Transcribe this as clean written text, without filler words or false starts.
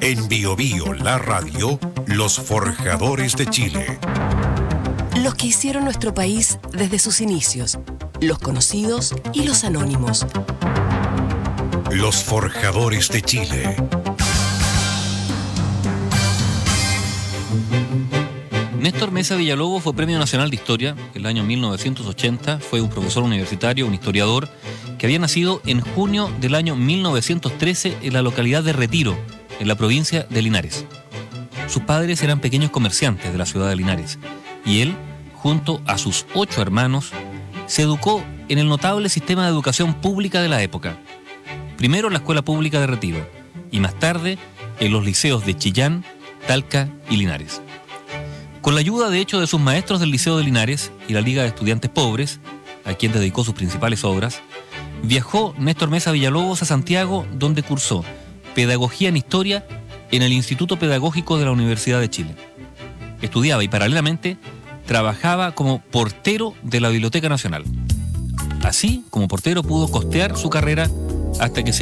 En Bio Bio, la radio, los forjadores de Chile. Los que hicieron nuestro país desde sus inicios, los conocidos y los anónimos. Los forjadores de Chile. Néstor Mesa Villalobos fue Premio Nacional de Historia en el año 1980. Fue un profesor universitario, un historiador, que había nacido en junio del año 1913 en la localidad de Retiro, en la provincia de Linares. Sus padres eran pequeños comerciantes de la ciudad de Linares, y él, junto a sus 8 hermanos, se educó en el notable sistema de educación pública de la época. Primero en la Escuela Pública de Retiro, y más tarde en los liceos de Chillán, Talca y Linares. Con la ayuda, de hecho, de sus maestros del Liceo de Linares y la Liga de Estudiantes Pobres, a quien dedicó sus principales obras, viajó Néstor Mesa Villalobos a Santiago, donde cursó Pedagogía en Historia en el Instituto Pedagógico de la Universidad de Chile. Estudiaba y paralelamente trabajaba como portero de la Biblioteca Nacional. Así, como portero, pudo costear su carrera hasta que se